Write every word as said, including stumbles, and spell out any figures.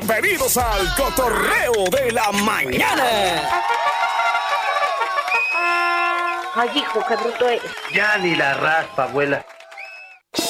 Bienvenidos al Cotorreo de la Mañana. Ay, hijo, qué bruto eres. Ya ni la raspa, abuela.